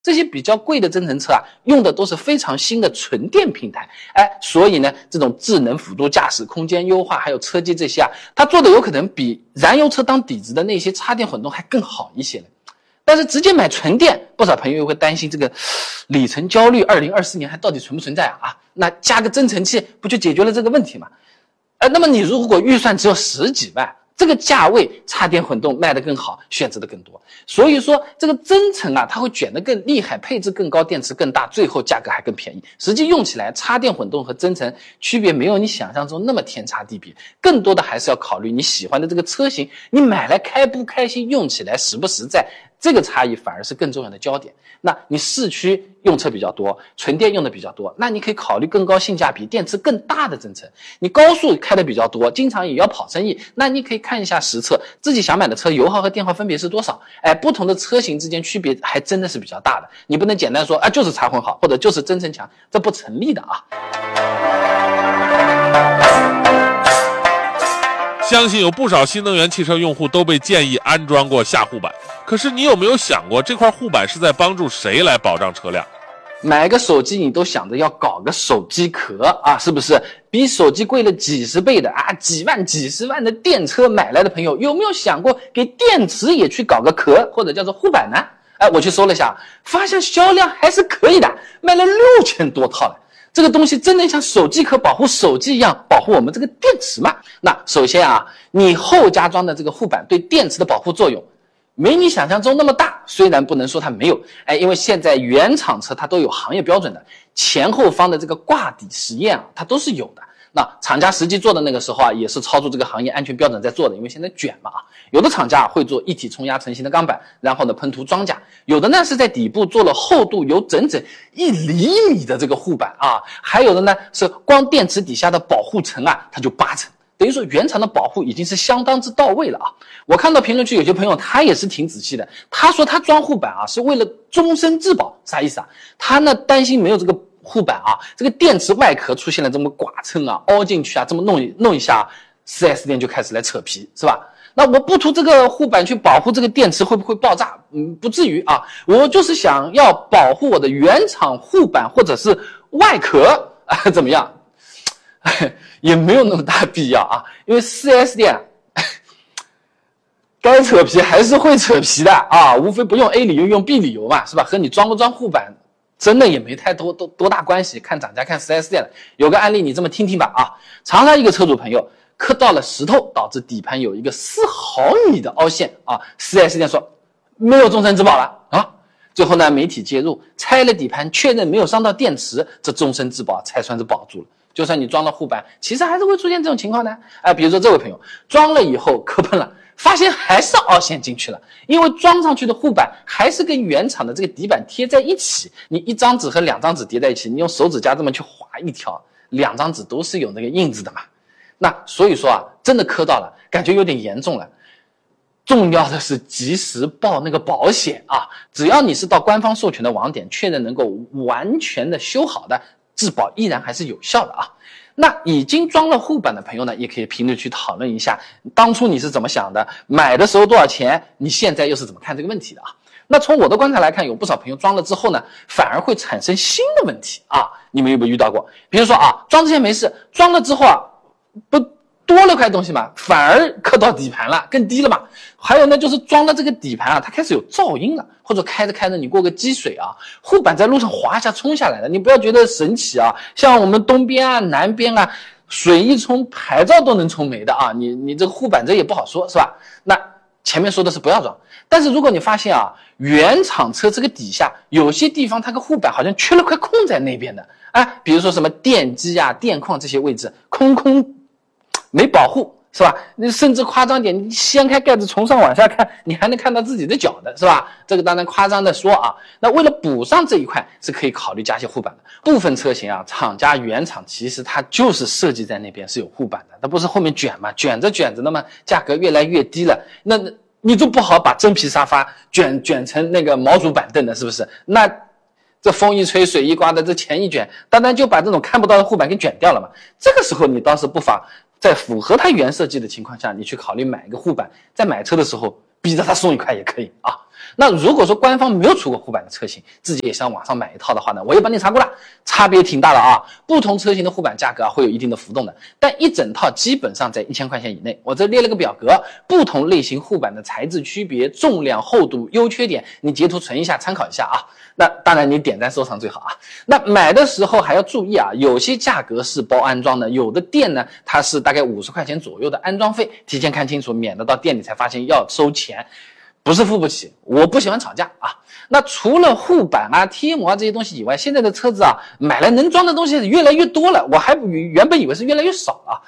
这些比较贵的增程车啊，用的都是非常新的纯电平台，所以呢，这种智能辅助驾驶、空间优化，还有车机这些啊，它做的有可能比燃油车当底子的那些插电混动还更好一些呢。但是直接买纯电，不少朋友又会担心这个里程焦虑，2024年还到底存不存在啊？那加个增程器不就解决了这个问题吗？那么你如果预算只有10几万，这个价位插电混动卖得更好，选择的更多。所以说这个增程啊，它会卷得更厉害，配置更高，电池更大，最后价格还更便宜。实际用起来，插电混动和增程区别没有你想象中那么天差地别，更多的还是要考虑你喜欢的这个车型，你买来开不开心，用起来实不实在，这个差异反而是更重要的焦点。那你市区用车比较多，纯电用的比较多，那你可以考虑更高性价比、电池更大的增程。你高速开的比较多，经常也要跑生意，那你可以看一下实测，自己想买的车油耗和电耗分别是多少。不同的车型之间区别还真的是比较大的，你不能简单说就是插混好，或者就是增程强，这不成立的啊。 相信有不少新能源汽车用户都被建议安装过下护板，可是你有没有想过，这块护板是在帮助谁来保障车辆？ 买个手机你都想着要搞个手机壳啊，是不是？比手机贵了几十倍的啊，几万几十万的电车买来的朋友，有没有想过给电池也去搞个壳，或者叫做护板呢？我去搜了一下，发现销量还是可以的，卖了6000多套了。这个东西真的像手机壳保护手机一样保护我们这个电池吗？那首先啊，你后加装的这个护板对电池的保护作用没你想象中那么大，虽然不能说它没有，因为现在原厂车它都有行业标准的，前后方的这个挂底实验啊，它都是有的。那厂家实际做的那个时候啊，也是超出这个行业安全标准在做的，因为现在卷嘛啊，有的厂家会做一体冲压成型的钢板，然后呢喷涂装甲，有的呢是在底部做了厚度有整整1厘米的这个护板啊，还有的呢是光电池底下的保护层啊，它就8层。等于说原厂的保护已经是相当之到位了啊！我看到评论区有些朋友他也是挺仔细的，他说他装护板啊是为了终身质保，啥意思啊？他呢担心没有这个护板啊，这个电池外壳出现了这么剐蹭啊、凹进去啊，这么弄一下，4S 店就开始来扯皮，是吧？那我不涂这个护板去保护这个电池会不会爆炸？不至于啊，我就是想要保护我的原厂护板或者是外壳怎么样？也没有那么大必要啊，因为 4S 店该扯皮还是会扯皮的啊，无非不用 A 理由用 B 理由嘛，是吧？和你装不装护板真的也没太多大关系，看厂家看 4S 店了。有个案例你这么听听吧啊，长沙一个车主朋友磕到了石头，导致底盘有一个4毫米的凹陷啊 ，4S 店说没有终身质保了啊。最后呢，媒体介入拆了底盘，确认没有伤到电池，这终身质保才算是保住了。就算你装了护板，其实还是会出现这种情况的。比如说这位朋友装了以后磕碰了，发现还是凹陷进去了，因为装上去的护板还是跟原厂的这个底板贴在一起，你1张纸和2张纸叠在一起，你用手指甲这么去划一条，2张纸都是有那个印子的嘛。那所以说啊，真的磕到了，感觉有点严重了。重要的是及时报那个保险啊，只要你是到官方授权的网点确认能够完全的修好的，质保依然还是有效的啊。那已经装了护板的朋友呢，也可以评论区讨论一下，当初你是怎么想的，买的时候多少钱，你现在又是怎么看这个问题的啊？那从我的观察来看，有不少朋友装了之后呢，反而会产生新的问题啊。你们有没有遇到过？比如说啊，装之前没事，装了之后啊，不多了块东西嘛，反而磕到底盘了，更低了嘛。还有呢，就是装了这个底盘啊，它开始有噪音了，或者开着开着你过个积水啊，护板在路上滑一下冲下来了，你不要觉得神奇啊，像我们东边啊、南边啊，水一冲牌照都能冲没的啊，你这个护板这也不好说，是吧？那前面说的是不要装，但是如果你发现啊，原厂车这个底下有些地方它个护板好像缺了块空在那边的，比如说什么电机啊、电矿这些位置空没保护，是吧？你甚至夸张点，你掀开盖子从上往下看，你还能看到自己的脚的，是吧？这个当然夸张的说啊。那为了补上这一块，是可以考虑加些护板的。部分车型啊，厂家原厂其实它就是设计在那边是有护板的，它不是后面卷嘛，卷着那么价格越来越低了，那你就不好把真皮沙发卷成那个毛竹板凳的，是不是？那这风一吹水一刮的，这钱一卷，当然就把这种看不到的护板给卷掉了嘛。这个时候你倒是不妨在符合它原设计的情况下，你去考虑买一个护板，在买车的时候逼着他送一块也可以啊。 那如果说官方没有出过护板的车型，自己也想网上买一套的话呢，我也帮你查过了，差别挺大的啊。不同车型的护板价格会有一定的浮动的，但一整套基本上在1000块钱以内。我这列了个表格，不同类型护板的材质区别、重量、厚度、优缺点，你截图存一下参考一下啊。那当然你点赞收藏最好啊。那买的时候还要注意啊，有些价格是包安装的，有的店呢它是大概50块钱左右的安装费，提前看清楚，免得到店里才发现要收钱，不是付不起，我不喜欢吵架啊。那除了护板啊、贴膜啊这些东西以外，现在的车子啊买来能装的东西越来越多了，我还原本以为是越来越少啊。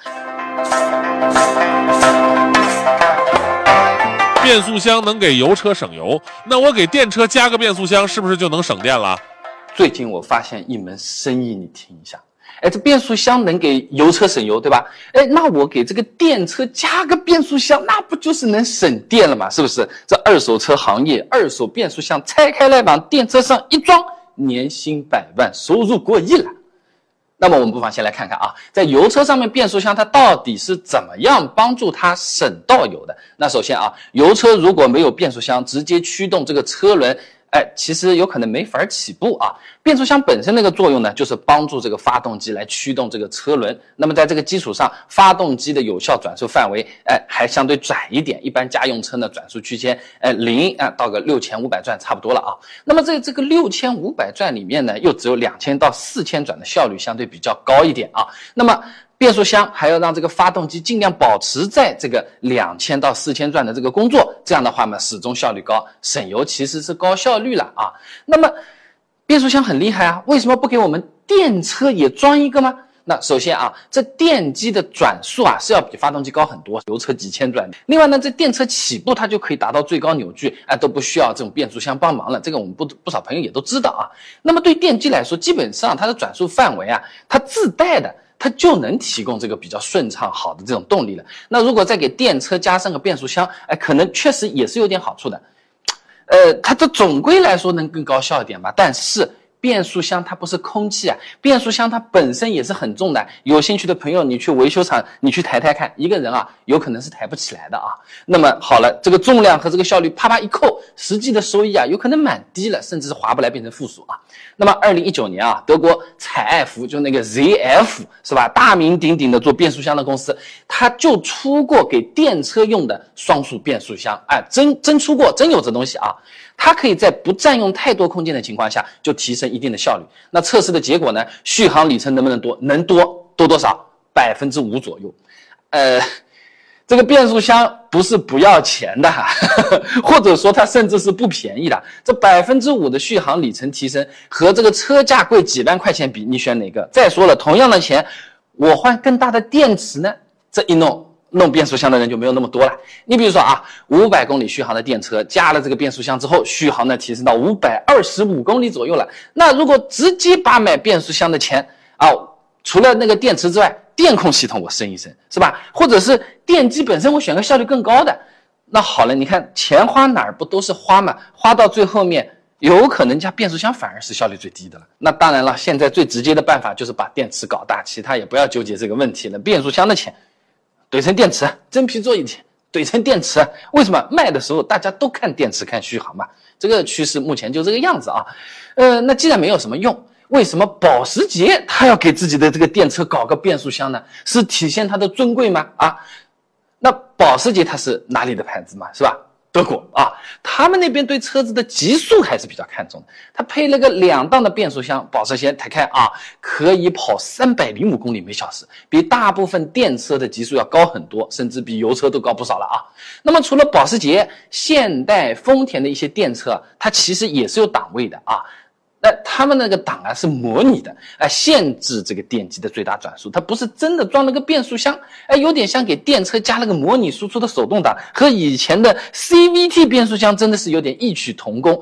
变速箱能给油车省油，那我给电车加个变速箱是不是就能省电了？ 最近我发现一门生意，你听一下。这变速箱能给油车省油，对吧？那我给这个电车加个变速箱，那不就是能省电了吗？是不是？这二手车行业，二手变速箱拆开来往电车上一装，年薪100万，收入过亿了。那么我们不妨先来看看啊，在油车上面变速箱它到底是怎么样帮助它省到油的。那首先啊，油车如果没有变速箱直接驱动这个车轮，其实有可能没法起步啊。变速箱本身那个作用呢，就是帮助这个发动机来驱动这个车轮。那么在这个基础上，发动机的有效转速范围，还相对窄一点。一般家用车呢，转速区间，0到个6500转差不多了啊。那么在这个6500转里面呢，又只有2000到4000转的效率相对比较高一点啊。那么变速箱还要让这个发动机尽量保持在这个2000到4000转的这个工作，这样的话呢，始终效率高，省油其实是高效率了啊。那么变速箱很厉害啊，为什么不给我们电车也装一个吗？那首先啊，这电机的转速啊是要比发动机高很多，油车几千转。另外呢，这电车起步它就可以达到最高扭矩，都不需要这种变速箱帮忙了。这个我们不少朋友也都知道啊。那么对电机来说，基本上它的转速范围啊，它自带的，它就能提供这个比较顺畅好的这种动力了。那如果再给电车加上个变速箱，可能确实也是有点好处的。它这总归来说能更高效一点吧，但是变速箱它不是空气啊，变速箱它本身也是很重的。有兴趣的朋友，你去维修厂，你去抬抬看，一个人啊，有可能是抬不起来的啊。那么好了，这个重量和这个效率啪啪一扣，实际的收益啊，有可能蛮低了，甚至是划不来，变成负数啊。那么2019年啊，德国采埃孚就那个 ZF 是吧，大名鼎鼎的做变速箱的公司，它就出过给电车用的双速变速箱，真出过，真有这东西啊。它可以在不占用太多空间的情况下，就提升一定的效率。那测试的结果呢？续航里程能不能多？能多少？5%左右。这个变速箱不是不要钱的或者说它甚至是不便宜的。这5%的续航里程提升和这个车价贵几万块钱比，你选哪个？再说了，同样的钱，我换更大的电池呢？这一弄变速箱的人就没有那么多了。你比如说啊，500公里续航的电车加了这个变速箱之后，续航呢提升到525公里左右了。那如果直接把买变速箱的钱啊，除了那个电池之外，电控系统我升一升，是吧？或者是电机本身我选个效率更高的。那好了，你看钱花哪儿不都是花嘛？花到最后面，有可能加变速箱反而是效率最低的了。那当然了，现在最直接的办法就是把电池搞大，其他也不要纠结这个问题了。变速箱的钱怼成电池，真皮座椅钱怼成电池，为什么卖的时候大家都看电池看续航嘛？这个趋势目前就这个样子啊。那既然没有什么用，为什么保时捷他要给自己的这个电车搞个变速箱呢？是体现它的尊贵吗？那保时捷它是哪里的牌子嘛？是吧？德国啊，他们那边对车子的极速还是比较看重的。他配了个2档的变速箱，保时捷抬开啊，可以跑305公里每小时，比大部分电车的极速要高很多，甚至比油车都高不少了啊。那么除了保时捷、现代、丰田的一些电车，它其实也是有档位的啊。那他们那个档是模拟的，限制这个电机的最大转速，它不是真的装了个变速箱，有点像给电车加了个模拟输出的手动挡，和以前的 CVT 变速箱真的是有点异曲同工。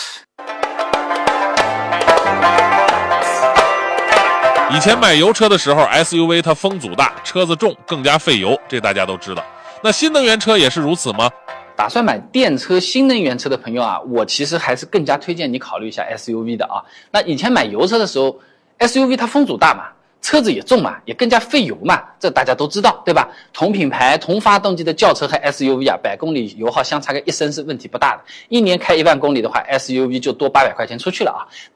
以前买油车的时候 ，SUV 它风阻大，车子重，更加费油，这大家都知道。那新能源车也是如此吗？ 打算买电车、新能源车的朋友啊，我其实还是更加推荐你考虑一下 SUV 的啊。那以前买油车的时候 ，SUV 它风阻大嘛， 车子也重嘛，也更加费油嘛，这大家都知道，对吧？同品牌、同发动机的轿车和 SUV 啊，100公里油耗相差个1升是问题不大的。1年开1万公里的话 ，SUV 就多800块钱出去了啊。